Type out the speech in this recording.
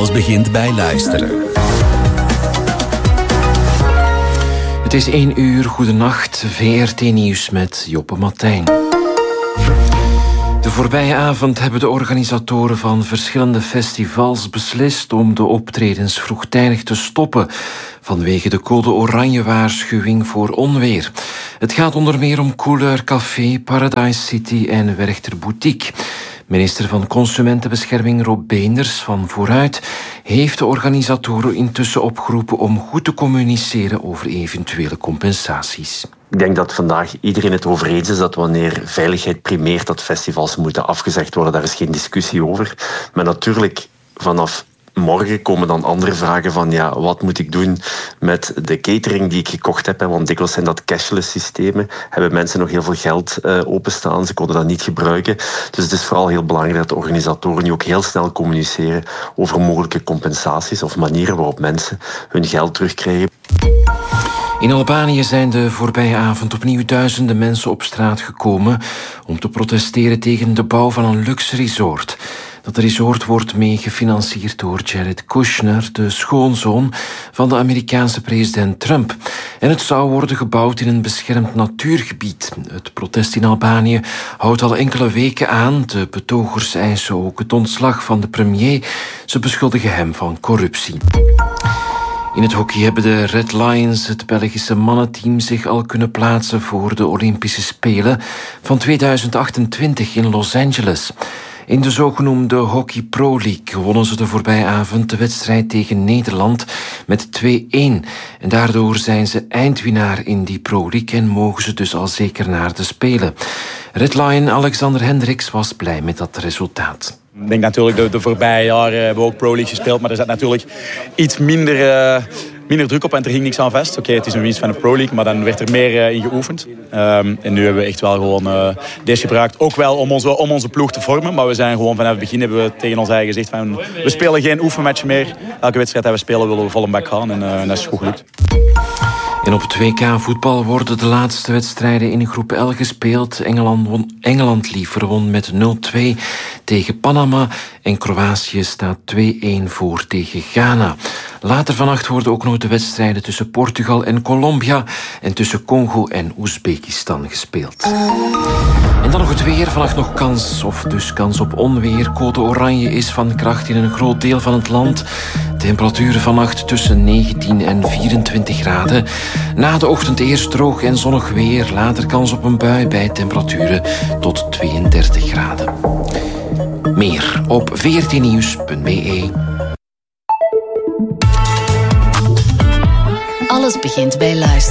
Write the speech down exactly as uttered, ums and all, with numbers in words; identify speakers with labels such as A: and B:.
A: Alles begint bij luisteren. Het is één uur, goedenacht, V R T Nieuws met Joppe Matijn. De voorbije avond hebben de organisatoren van verschillende festivals beslist om de optredens vroegtijdig te stoppen vanwege de code oranje waarschuwing voor onweer. Het gaat onder meer om Couleur Café, Paradise City en Werchter Boutique. Minister van Consumentenbescherming Rob Beenders van Vooruit heeft de organisatoren intussen opgeroepen om goed te communiceren over eventuele compensaties.
B: Ik denk dat vandaag iedereen het over eens is dat wanneer veiligheid primeert, dat festivals moeten afgezegd worden. Daar is geen discussie over. Maar natuurlijk, vanaf morgen komen dan andere vragen van ja, wat moet ik doen met de catering die ik gekocht heb? Want dikwijls zijn dat cashless systemen. Hebben mensen nog heel veel geld uh, openstaan. Ze konden dat niet gebruiken. Dus het is vooral heel belangrijk dat de organisatoren nu ook heel snel communiceren over mogelijke compensaties of manieren waarop mensen hun geld terugkrijgen.
A: In Albanië zijn de voorbije avond opnieuw duizenden mensen op straat gekomen om te protesteren tegen de bouw van een luxe resort. Dat resort wordt mee gefinancierd door Jared Kushner, de schoonzoon van de Amerikaanse president Trump. En het zou worden gebouwd in een beschermd natuurgebied. Het protest in Albanië houdt al enkele weken aan. De betogers eisen ook het ontslag van de premier. Ze beschuldigen hem van corruptie. In het hockey hebben de Red Lions, het Belgische mannenteam, zich al kunnen plaatsen voor de Olympische Spelen van tweeduizend achtentwintig in Los Angeles. In de zogenoemde Hockey Pro League wonnen ze de voorbije avond de wedstrijd tegen Nederland met twee-een. En daardoor zijn ze eindwinnaar in die Pro League en mogen ze dus al zeker naar de Spelen. Red Lion Alexander Hendricks was blij met dat resultaat.
C: Ik denk natuurlijk, de, de voorbije jaren hebben we ook Pro League gespeeld, maar er zat natuurlijk iets minder, uh, minder druk op en er ging niks aan vast. Oké, okay, het is een winst van de Pro League, maar dan werd er meer uh, in geoefend. Um, en nu hebben we echt wel gewoon uh, deze gebruikt. Ook wel om onze, om onze ploeg te vormen, maar we zijn gewoon vanaf het begin hebben we tegen ons eigen gezegd van we spelen geen oefenmatch meer. Elke wedstrijd die we spelen willen we vol een bak gaan en, uh, en dat is goed gelukt.
A: En op het W K voetbal worden de laatste wedstrijden in groep L gespeeld. Engeland, won, Engeland liever won met nul-twee tegen Panama en Kroatië staat twee-een voor tegen Ghana. Later vannacht worden ook nog de wedstrijden tussen Portugal en Colombia en tussen Congo en Oezbekistan gespeeld. En dan nog het weer. Vannacht nog kans, of dus kans op onweer. Code oranje is van kracht in een groot deel van het land. Temperaturen vannacht tussen negentien en vierentwintig graden. Na de ochtend eerst droog en zonnig weer. Later kans op een bui bij temperaturen tot tweeëndertig graden. Meer op v r t nieuws punt b e.
D: Alles begint bij luisteren.